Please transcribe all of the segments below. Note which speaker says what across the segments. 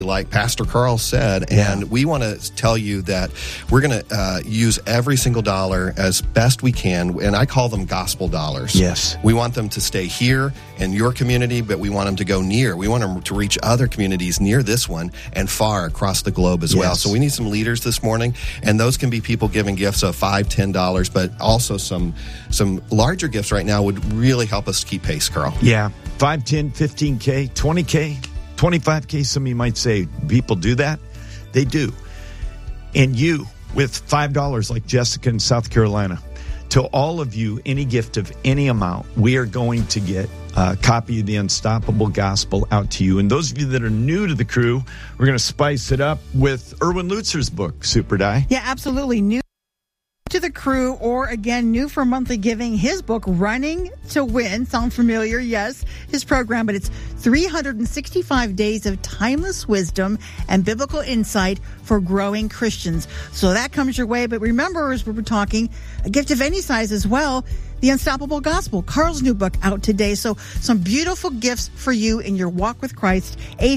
Speaker 1: like Pastor Carl said, and we want to tell you that we're going to use every single dollar as best we can, and I call them gospel dollars.
Speaker 2: Yes.
Speaker 1: We want them to stay here in your community, but we want them to go near. We want them to reach other communities near this one and far across the globe as well. So we need some leaders this morning, and those can be people giving gifts of $5, $10, but also some larger gifts right now would really help us keep pace, Carl.
Speaker 2: Yeah, 5, 10, 15K, 20K. 25K, some of you might say, people do that? They do. And you, with $5 like Jessica in South Carolina, to all of you, any gift of any amount, we are going to get a copy of the Unstoppable Gospel out to you. And those of you that are new to the crew, we're going to spice it up with Erwin Lutzer's book, Super Die.
Speaker 3: Yeah, absolutely. New to the crew, or again, new for monthly giving, his book, Running to Win. Sound familiar? Yes, his program, but it's 365 days of timeless wisdom and biblical insight for growing Christians. So that comes your way. But remember, as we were talking, a gift of any size as well, The Unstoppable Gospel, Carl's new book, out today. So some beautiful gifts for you in your walk with Christ.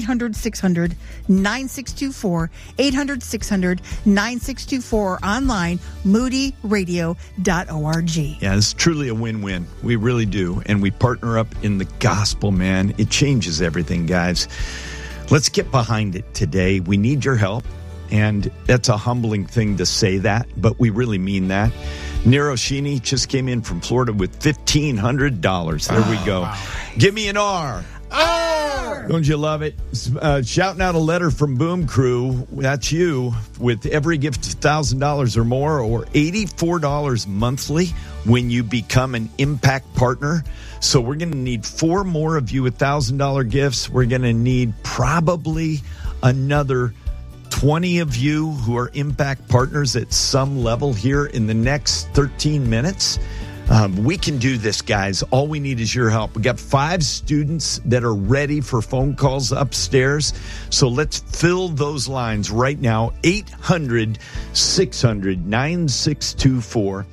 Speaker 3: 800-600-9624. 800-600-9624. Online, moodyradio.org.
Speaker 2: Yeah, it's truly a win-win. We really do. And we partner up in the gospel, man. It changes everything, guys. Let's get behind it today. We need your help. And that's a humbling thing to say that, but we really mean that. Nero Sheeny just came in from Florida with $1,500. There we go. Wow. Give me an R. R! Don't you love it? Shouting out a letter from Boom Crew. That's you, with every gift of $1,000 or more, or $84 monthly when you become an Impact Partner. So we're going to need 4 more of you with $1,000 gifts. We're going to need probably another 20 of you who are Impact Partners at some level here in the next 13 minutes. We can do this, guys. All we need is your help. We got 5 students that are ready for phone calls upstairs. So let's fill those lines right now. 800-600-9624.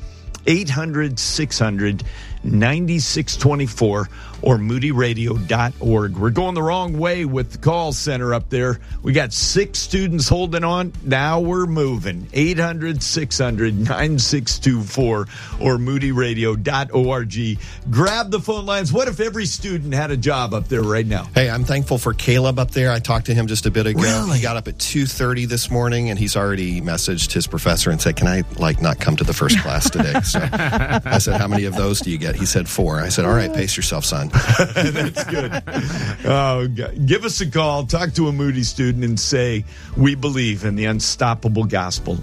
Speaker 2: 800-600-9624 or moodyradio.org. We're going the wrong way with the call center up there. We got 6 students holding on. Now we're moving. 800-600-9624 or moodyradio.org. Grab the phone lines. What if every student had a job up there right now?
Speaker 1: Hey, I'm thankful for Caleb up there. I talked to him just a bit ago.
Speaker 2: Really?
Speaker 1: He got up at 2:30 this morning, and he's already messaged his professor and said, can I not come to the first class today? So I said, how many of those do you get? He said 4. I said, all right, pace yourself, son.
Speaker 2: That's good. Oh, God. Give us a call. Talk to a Moody student and say, we believe in the Unstoppable Gospel.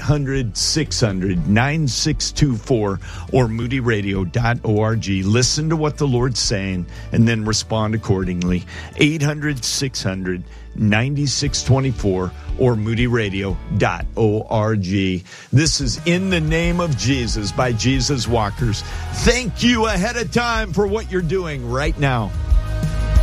Speaker 2: 800-600-9624 or moodyradio.org. Listen to what the Lord's saying and then respond accordingly. 800-600-9624 or moodyradio.org. This is In the Name of Jesus by Jesus Walkers. Thank you ahead of time for what you're doing right now.